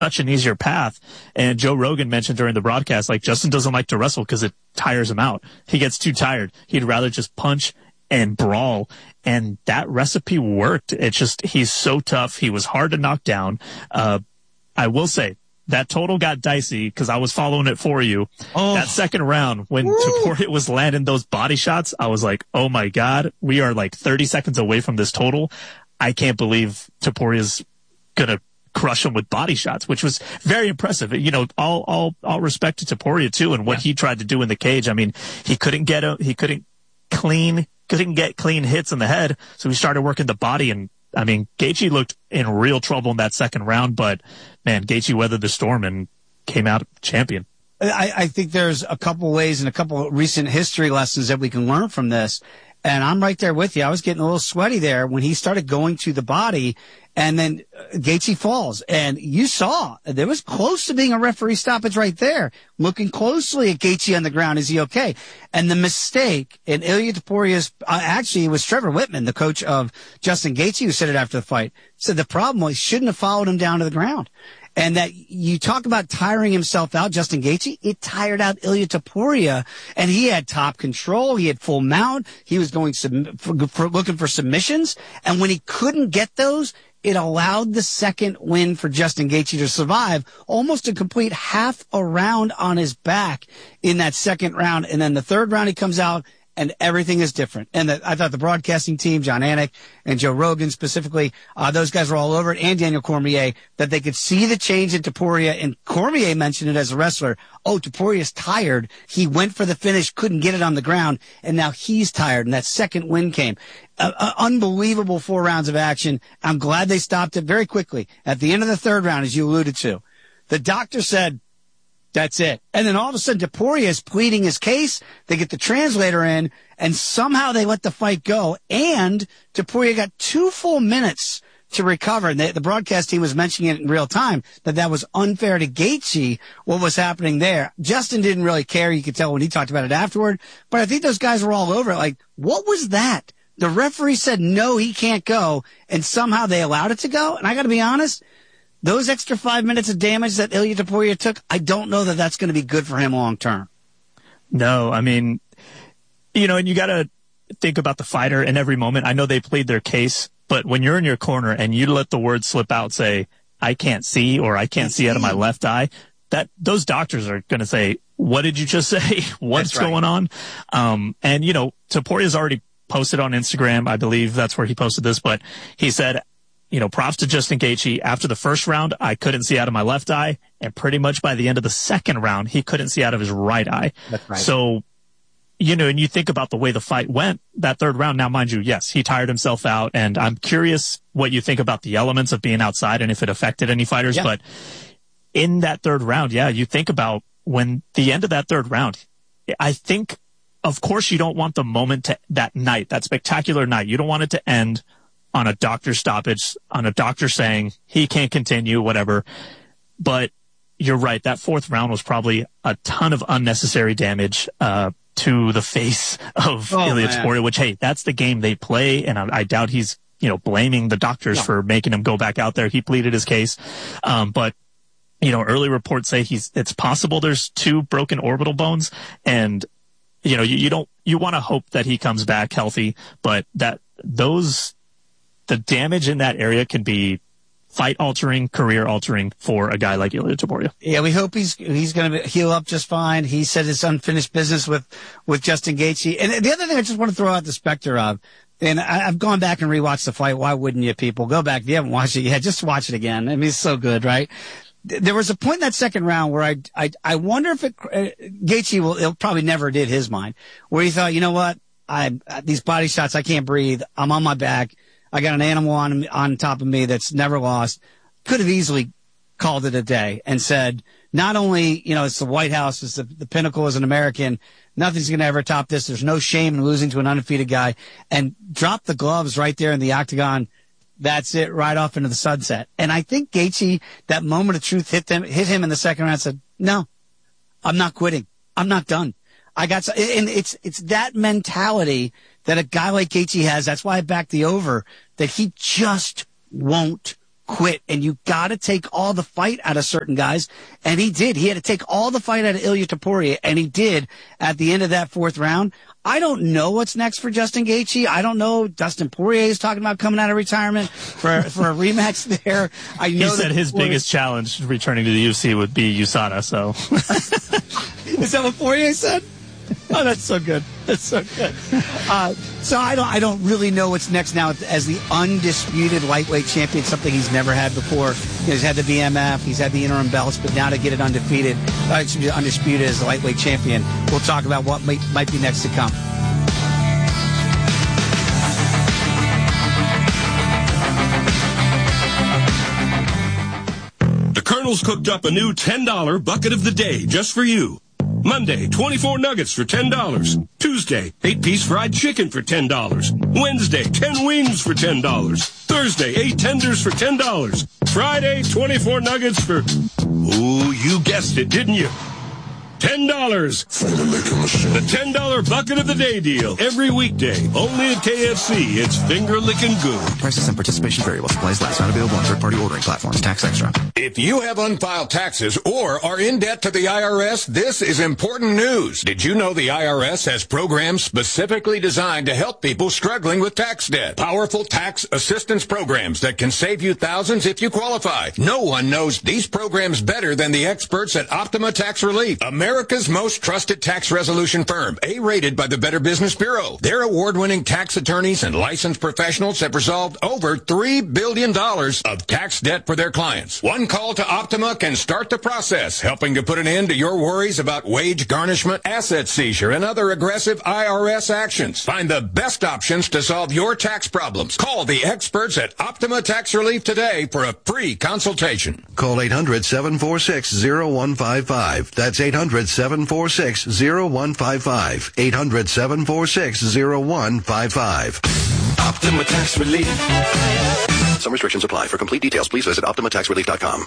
such an easier path. And Joe Rogan mentioned during the broadcast, like, Justin doesn't like to wrestle because it tires him out. He gets too tired. He'd rather just punch and brawl. And that recipe worked. It's just, he's so tough. He was hard to knock down. I will say that total got dicey because I was following it for you. Oh. That second round when Topuria was landing those body shots, I was like, oh my God, we are like 30 seconds away from this total. I can't believe Topuria's gonna crush him with body shots, which was very impressive. You know, all respect to Topuria too, and what he tried to do in the cage. I mean, he couldn't get clean hits in the head, so he started working the body. And I mean, Gaethje looked in real trouble in that second round, but man, Gaethje weathered the storm and came out champion. I think there's a couple ways and a couple of recent history lessons that we can learn from this. And I'm right there with you. I was getting a little sweaty there when he started going to the body, and then Gaethje falls. And you saw there was close to being a referee stoppage right there, looking closely at Gaethje on the ground. Is he okay? And the mistake in Ilia Topuria's, actually, it was Trevor Whitman, the coach of Justin Gaethje, who said it after the fight, said the problem was he shouldn't have followed him down to the ground. And that you talk about tiring himself out, Justin Gaethje, it tired out Ilia Topuria, and he had top control. He had full mount. He was going looking for submissions. And when he couldn't get those, it allowed the second win for Justin Gaethje to survive almost a complete half a round on his back in that second round. And then the third round, he comes out and everything is different. And I thought the broadcasting team, John Anik and Joe Rogan specifically, those guys were all over it, and Daniel Cormier, that they could see the change in Topuria. And Cormier mentioned it as a wrestler. Oh, Topuria's tired. He went for the finish, couldn't get it on the ground, and now he's tired. And that second win came. Unbelievable 4 rounds of action. I'm glad they stopped it very quickly. At the end of the third round, as you alluded to, the doctor said, that's it. And then all of a sudden, Topuria is pleading his case. They get the translator in, and somehow they let the fight go. And Topuria got 2 full minutes to recover. And the broadcast team was mentioning it in real time, that was unfair to Gaethje, what was happening there. Justin didn't really care. You could tell when he talked about it afterward. But I think those guys were all over it. Like, what was that? The referee said, no, he can't go. And somehow they allowed it to go. And I got to be honest, those extra 5 minutes of damage that Ilia Topuria took, I don't know that that's going to be good for him long term. No, I mean, you know, and you got to think about the fighter in every moment. I know they plead their case, but when you're in your corner and you let the word slip out, say, I can't see, or I can't see out of my left eye, that those doctors are going to say, what did you just say? What's going on? And, you know, Topuria's already posted on Instagram. I believe that's where he posted this, but he said, you know, props to Justin Gaethje. After the first round, I couldn't see out of my left eye. And pretty much by the end of the second round, he couldn't see out of his right eye. That's right. So, you know, and you think about the way the fight went, that third round. Now, mind you, yes, he tired himself out. And I'm curious what you think about the elements of being outside and if it affected any fighters. Yeah. But in that third round, yeah, you think about when the end of that third round, I think, of course, you don't want the moment to that night, that spectacular night. You don't want it to end on a doctor stoppage, on a doctor saying he can't continue, whatever. But you're right. That fourth round was probably a ton of unnecessary damage to the face of Ilia Topuria, which, hey, that's the game they play. And I doubt he's, you know, blaming the doctors for making him go back out there. He pleaded his case. But, you know, early reports say it's possible there's 2 broken orbital bones. And, you know, you want to hope that he comes back healthy, but the damage in that area can be fight-altering, career-altering for a guy like Ilia Topuria. Yeah, we hope he's going to heal up just fine. He said it's unfinished business with Justin Gaethje. And the other thing I just want to throw out the specter of, and I've gone back and rewatched the fight. Why wouldn't you, people? Go back. If you haven't watched it yet, just watch it again. I mean, it's so good, right? There was a point in that second round where I wonder if Gaethje it'll probably never did his mind, where he thought, you know what? These body shots, I can't breathe. I'm on my back. I got an animal on top of me that's never lost. Could have easily called it a day and said, not only, you know, it's the White House, it's the pinnacle as an American. Nothing's going to ever top this. There's no shame in losing to an undefeated guy, and drop the gloves right there in the octagon. That's it, right off into the sunset. And I think Gaethje, that moment of truth hit him in the second round, said, no, I'm not quitting. I'm not done. And it's that mentality that a guy like Gaethje has. That's why I backed the over, that he just won't quit, and you got to take all the fight out of certain guys. And he did. He had to take all the fight out of Ilia Topuria, and he did at the end of that fourth round. I don't know what's next for Justin Gaethje. I don't know. Dustin Poirier is talking about coming out of retirement for a rematch there. I know he said his biggest challenge returning to the UFC would be USADA. So is that what Poirier said? Oh, that's so good. That's so good. So I don't really know what's next now as the undisputed lightweight champion, something he's never had before. He's had the BMF, he's had the interim belts, but now to get it undefeated, undisputed as the lightweight champion, we'll talk about what might be next to come. The Colonel's cooked up a new $10 bucket of the day just for you. Monday, 24 nuggets for $10. Tuesday, 8-piece fried chicken for $10. Wednesday, 10 wings for $10. Thursday, 8 tenders for $10. Friday, 24 nuggets for... Ooh, you guessed it, didn't you? $10. The $10 bucket of the day deal. Every weekday. Only at KFC. It's finger licking good. Prices and participation vary while supplies last. Not available on third-party ordering platforms. Tax extra. If you have unfiled taxes or are in debt to the IRS, this is important news. Did you know the IRS has programs specifically designed to help people struggling with tax debt? Powerful tax assistance programs that can save you thousands if you qualify. No one knows these programs better than the experts at Optima Tax Relief, America's most trusted tax resolution firm, A-rated by the Better Business Bureau. Their award-winning tax attorneys and licensed professionals have resolved over $3 billion of tax debt for their clients. One call to Optima can start the process, helping to put an end to your worries about wage garnishment, asset seizure, and other aggressive IRS actions. Find the best options to solve your tax problems. Call the experts at Optima Tax Relief today for a free consultation. Call 800-746-0155. That's 800-746-0155. 800-746-0155. Optima Tax Relief. Some restrictions apply. For complete details, please visit OptimaTaxRelief.com.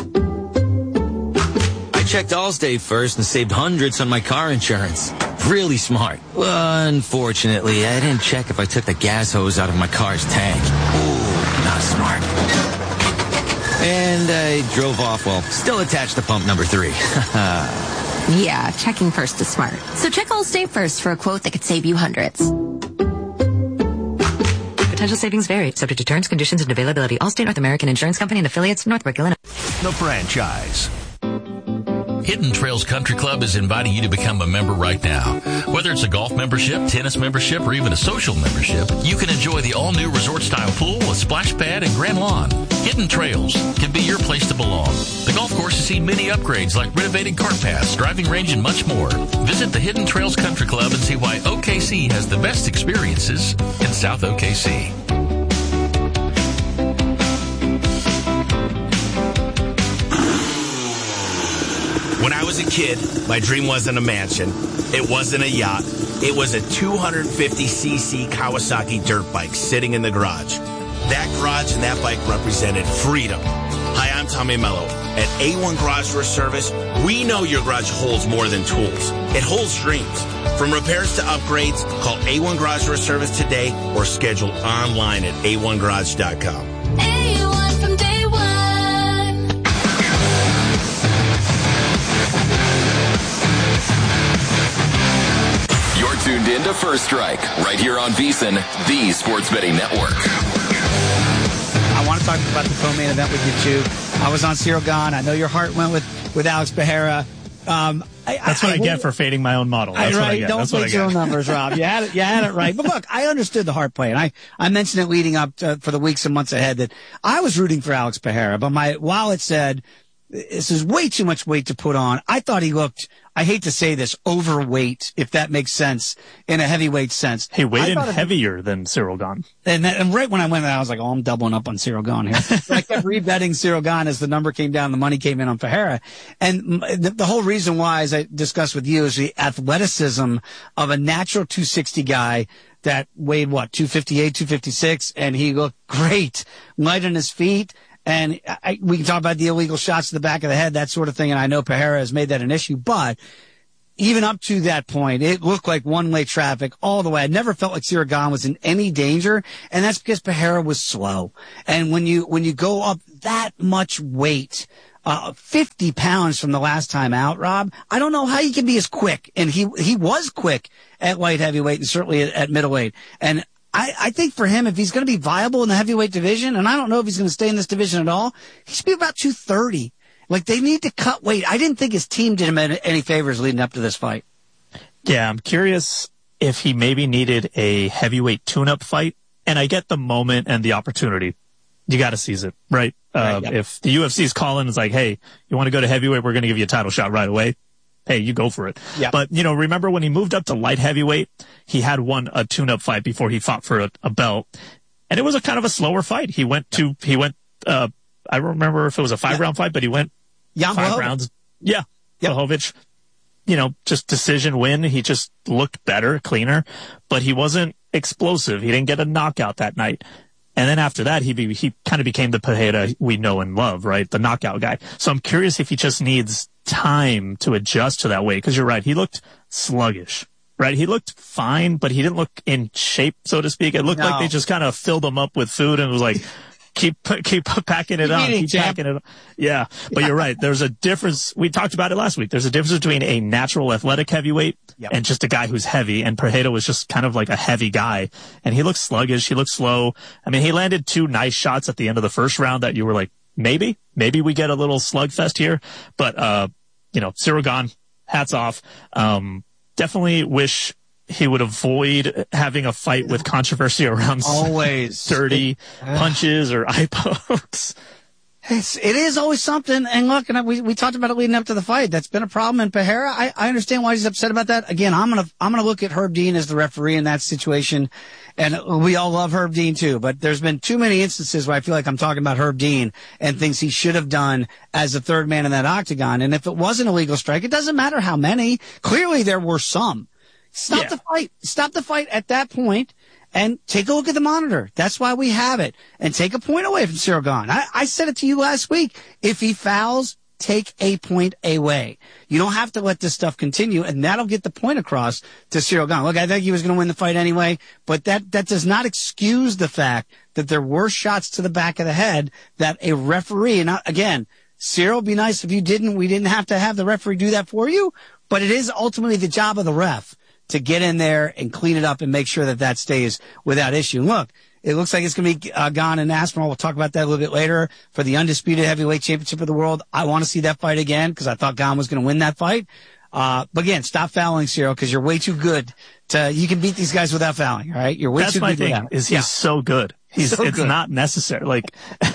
I checked Allstate first and saved hundreds on my car insurance. Really smart. Unfortunately, I didn't check if I took the gas hose out of my car's tank. Ooh, not smart. And I drove off while still attached to pump number 3. Yeah, checking first is smart. So check Allstate first for a quote that could save you hundreds. Potential savings vary, subject to terms, conditions, and availability. Allstate North American Insurance Company and affiliates, Northbrook, Illinois. The franchise. Hidden Trails Country Club is inviting you to become a member right now. Whether it's a golf membership, tennis membership, or even a social membership, you can enjoy the all-new resort-style pool with splash pad and grand lawn. Hidden Trails can be your place to belong. The golf course has seen many upgrades like renovated cart paths, driving range, and much more. Visit the Hidden Trails Country Club and see why OKC has the best experiences in South OKC. When I was a kid, my dream wasn't a mansion. It wasn't a yacht. It was a 250cc Kawasaki dirt bike sitting in the garage. That garage and that bike represented freedom. Hi, I'm Tommy Mello. At A1 Garage Door Service, we know your garage holds more than tools. It holds dreams. From repairs to upgrades, call A1 Garage Door Service today or schedule online at a1garage.com. A1 from day one. You're tuned in to First Strike, right here on VSiN, the Sports Betting Network. I want to talk about the co-main event with you, too. I was on Cyril Gahn. I know your heart went with Alex Pereira. That's what I get for fading my own model. That's what I get. Don't fix your own numbers, Rob. You had it right. But look, I understood the heart play, and I mentioned it leading up for the weeks and months ahead that I was rooting for Alex Pereira, but my wallet said this is way too much weight to put on. I thought he looked, I hate to say this, overweight, if that makes sense, in a heavyweight sense. He weighed in heavier than Cyril Gahn. And right when I went, I was like, oh, I'm doubling up on Cyril Gahn here. So I kept rebetting Cyril Gahn as the number came down, the money came in on Pereira. And the whole reason why, as I discussed with you, is the athleticism of a natural 260 guy that weighed, 258, 256, and he looked great, light on his feet. And we can talk about the illegal shots to the back of the head, that sort of thing. And I know Pereira has made that an issue, but even up to that point, it looked like one-way traffic all the way. I never felt like Ciryl Gane was in any danger, and that's because Pereira was slow. And when you go up that much weight, 50 pounds from the last time out, Rob, I don't know how you can be as quick. And he was quick at light heavyweight and certainly at middleweight. And I think for him, if he's going to be viable in the heavyweight division, and I don't know if he's going to stay in this division at all, he should be about 230. Like, they need to cut weight. I didn't think his team did him any favors leading up to this fight. Yeah, I'm curious if he maybe needed a heavyweight tune-up fight. And I get the moment and the opportunity. You got to seize it, right? Right, yeah. If the UFC's calling, it's like, hey, you want to go to heavyweight? We're going to give you a title shot right away. Hey, you go for it. Yeah. But, remember when he moved up to light heavyweight, he had won a tune-up fight before he fought for a belt. And it was a kind of a slower fight. I don't remember if it was a 5-round fight, but he went Jan 5 Blachowicz. rounds. Yeah. Blachowicz, just decision win. He just looked better, cleaner, but he wasn't explosive. He didn't get a knockout that night. And then after that, he kind of became the Pereira we know and love, right? The knockout guy. So I'm curious if he just needs time to adjust to that weight. Cause you're right. He looked sluggish, right? He looked fine, but he didn't look in shape, so to speak. It looked like they just kind of filled him up with food and was like, keep packing it on. Keep packing it on. Yeah. But you're right. There's a difference. We talked about it last week. There's a difference between a natural athletic heavyweight and just a guy who's heavy. And Pereira was just kind of like a heavy guy. And he looked sluggish. He looked slow. I mean, he landed 2 nice shots at the end of the first round that you were like, maybe we get a little slugfest here. But, Ciryl Gane, hats off. Definitely wish he would avoid having a fight with controversy around always dirty punches or eye pokes. It is always something. And look, we talked about it leading up to the fight. That's been a problem in Pereira. I understand why he's upset about that. Again, I'm gonna look at Herb Dean as the referee in that situation. And we all love Herb Dean too, but there's been too many instances where I feel like I'm talking about Herb Dean and things he should have done as the third man in that octagon. And if it was an illegal strike, it doesn't matter how many. Clearly there were some. Stop the fight. Stop the fight at that point and take a look at the monitor. That's why we have it. And take a point away from Ciryl Gane. I said it to you last week. If he fouls, take a point away. You don't have to let this stuff continue, and that'll get the point across to Ciryl Gane. Look, I think he was going to win the fight anyway, but that does not excuse the fact that there were shots to the back of the head that a referee, and again, Ciryl, it'd be nice if you didn't. We didn't have to have the referee do that for you, but it is ultimately the job of the ref to get in there and clean it up and make sure that stays without issue. Look, it looks like it's going to be Gane and Aspinall. We'll talk about that a little bit later for the undisputed heavyweight championship of the world. I want to see that fight again because I thought Gane was going to win that fight. But again, stop fouling, Ciryl, because you're way too good you can beat these guys without fouling, all right? You're way too good. That's my thing, is he's so good. It's not necessary. Like,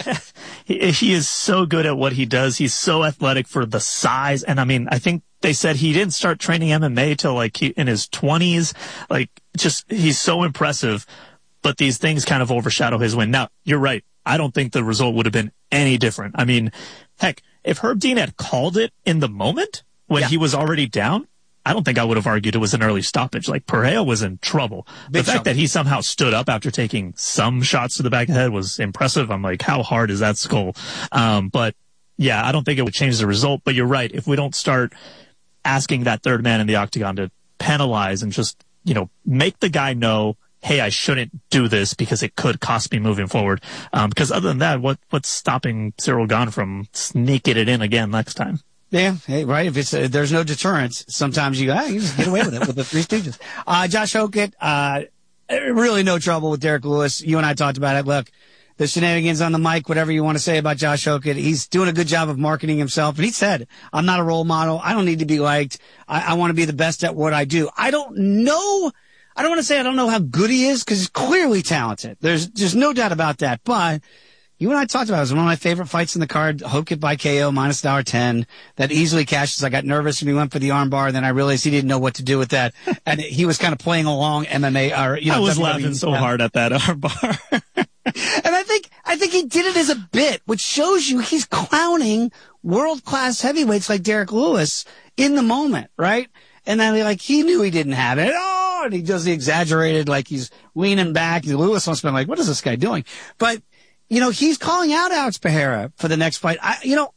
he is so good at what he does. He's so athletic for the size. And I mean, I think they said he didn't start training MMA till in his 20s. Like, he's so impressive, but these things kind of overshadow his win. Now, you're right. I don't think the result would have been any different. I mean, heck, if Herb Dean had called it in the moment when he was already down, I don't think I would have argued it was an early stoppage. Like, Pereira was in trouble. The fact that he somehow stood up after taking some shots to the back of the head was impressive. I'm like, how hard is that skull? But yeah, I don't think it would change the result. But you're right. If we don't start asking that third man in the octagon to penalize and just, make the guy know, hey, I shouldn't do this because it could cost me moving forward. Because other than that, what's stopping Ciryl Gane from sneaking it in again next time? Yeah, hey, right. If there's no deterrence, sometimes you just get away with it with the Three Stooges. Josh Hokett, really no trouble with Derek Lewis. You and I talked about it. Look, the shenanigans on the mic, whatever you want to say about Josh Hokett, he's doing a good job of marketing himself. And he said, I'm not a role model. I don't need to be liked. I want to be the best at what I do. I don't want to say I don't know how good he is because he's clearly talented. There's no doubt about that. But you and I talked about it. It was one of my favorite fights in the card. Hokett by KO, minus $1.10. That easily cashes. I got nervous when he went for the armbar. Then I realized he didn't know what to do with that. And he was kind of playing along MMA. I was laughing so hard at that armbar. And I think he did it as a bit, which shows you he's clowning world-class heavyweights like Derek Lewis in the moment, right? And then he knew he didn't have it. Oh, and he does the exaggerated, like he's leaning back. Lewis must have been like, what is this guy doing? But, he's calling out Alex Pereira for the next fight. I'm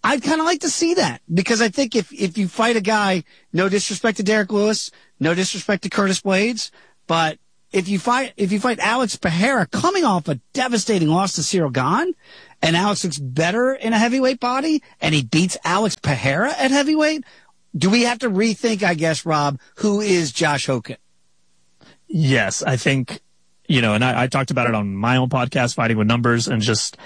I'd kind of like to see that because I think if you fight a guy, no disrespect to Derek Lewis, no disrespect to Curtis Blades, but if you fight Alex Pereira coming off a devastating loss to Cyril Gahn, and Alex looks better in a heavyweight body, and he beats Alex Pereira at heavyweight, do we have to rethink, I guess, Rob, who is Josh Hokett? Yes, I think, and I talked about it on my own podcast, Fighting with Numbers, and just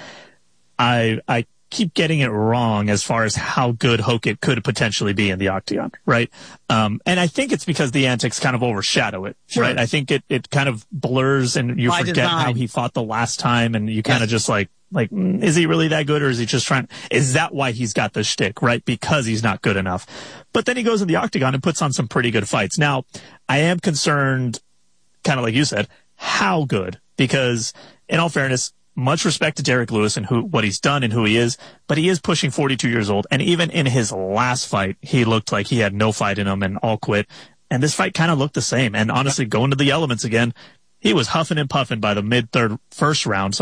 I keep getting it wrong as far as how good Hokett could potentially be in the octagon, right? And I think it's because the antics kind of overshadow it, right? I think it kind of blurs and you forget how he fought the last time, and you kind of just like, is he really that good, or is he just is that why he's got the shtick, right? Because he's not good enough. But then he goes in the octagon and puts on some pretty good fights. Now, I am concerned, kind of like you said, how good, because in all fairness, much respect to Derek Lewis and what he's done and who he is, but he is pushing 42 years old. And even in his last fight, he looked like he had no fight in him and all quit. And this fight kind of looked the same. And honestly, going to the elements again, he was huffing and puffing by the first round.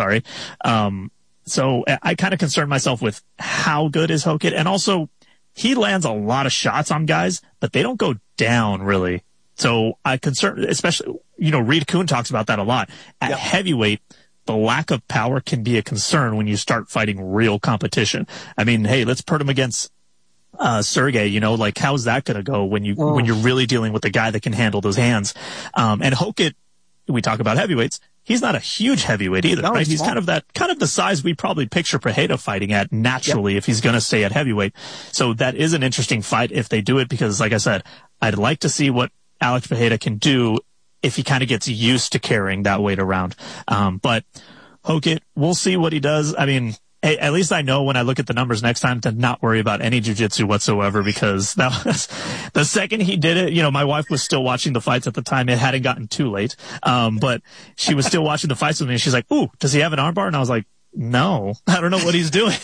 So I kind of concern myself with how good is Hokett. And also, he lands a lot of shots on guys, but they don't go down really. So I concern, especially, Reed Kuhn talks about that a lot. At heavyweight, the lack of power can be a concern when you start fighting real competition. I mean, hey, let's put him against Sergey, how's that going to go when you're really dealing with a guy that can handle those hands? And Hokett, we talk about heavyweights, he's not a huge heavyweight either, right? He's kind of the size we probably picture Pereira fighting at naturally if he's going to stay at heavyweight. So that is an interesting fight if they do it, because like I said, I'd like to see what Alex Pereira can do if he kind of gets used to carrying that weight around. But Hokett, we'll see what he does. I mean, hey, at least I know when I look at the numbers next time to not worry about any jiu-jitsu whatsoever, because that was the second he did it. My wife was still watching the fights at the time. It hadn't gotten too late. But she was still watching the fights with me, and she's like, ooh, does he have an armbar? And I was like, no, I don't know what he's doing.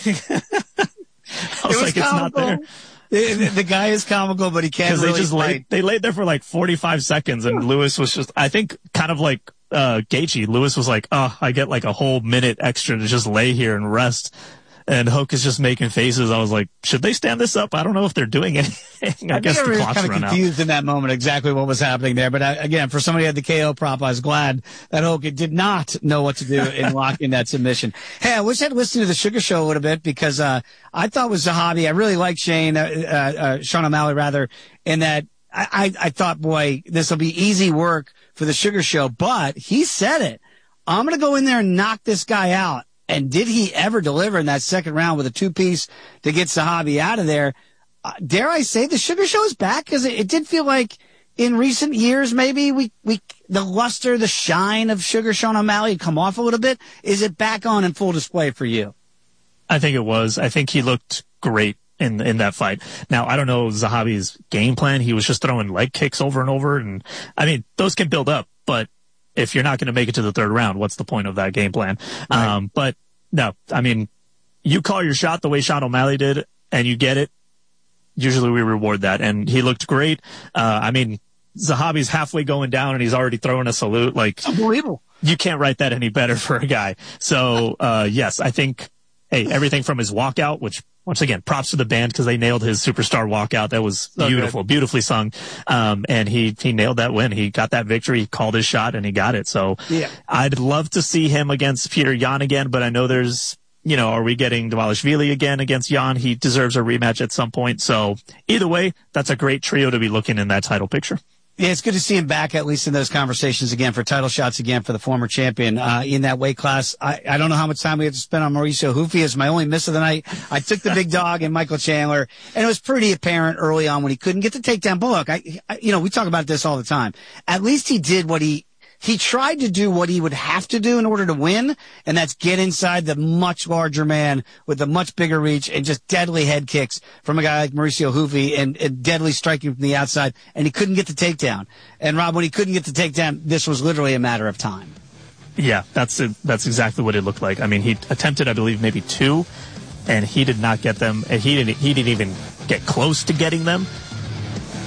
I was like, it's not there. The guy is comical, but he can't really they laid there for like 45 seconds, and Lewis was just, I think, kind of like Gaethje. Lewis was like, oh, I get like a whole minute extra to just lay here and rest. And Hoke is just making faces. I was like, should they stand this up? I don't know if they're doing anything. I guess the clock's kind of run out. Confused in that moment exactly what was happening there. But again, for somebody who had the KO prop, I was glad that Hoke did not know what to do in locking that submission. Hey, I wish I'd listened to the Sugar Show a little bit, because I thought with Zahabi, I really liked Sean O'Malley rather, in that I thought, boy, this will be easy work for the Sugar Show. But he said it. I'm going to go in there and knock this guy out. And did he ever deliver in that second round with a two-piece to get Zahabi out of there? Dare I say the Sugar Show is back? Because it did feel like in recent years maybe the luster, the shine of Sean O'Malley had come off a little bit. Is it back on in full display for you? I think it was. I think he looked great in that fight. Now, I don't know Zahabi's game plan. He was just throwing leg kicks over and over. And I mean, those can build up, but if you're not going to make it to the third round, what's the point of that game plan? Right. But no, I mean, you call your shot the way Sean O'Malley did and you get it. Usually we reward that. And he looked great. I mean, Zahabi's halfway going down and he's already throwing a salute. Like, unbelievable. You can't write that any better for a guy. So, yes, I think, hey, everything from his walkout, which once again, props to the band because they nailed his superstar walkout. That was beautiful, beautifully sung. And he nailed that win. He got that victory. He called his shot and he got it. So yeah. I'd love to see him against Peter Yan again, but I know there's, are we getting Dvalishvili again against Yan? He deserves a rematch at some point. So either way, that's a great trio to be looking in that title picture. Yeah, it's good to see him back, at least in those conversations again, for title shots again for the former champion in that weight class. I don't know how much time we have to spend on Mauricio Hufi. It's my only miss of the night. I took the big dog and Michael Chandler, and it was pretty apparent early on when he couldn't get the takedown. But look, we talk about this all the time. At least he did what he tried to do what he would have to do in order to win, and that's get inside the much larger man with a much bigger reach and just deadly head kicks from a guy like Mauricio Hufi and deadly striking from the outside, and he couldn't get the takedown. And Rob, when he couldn't get the takedown, this was literally a matter of time. Yeah, that's exactly what it looked like. I mean, he attempted, I believe, maybe two, and he did not get them. And he didn't even get close to getting them.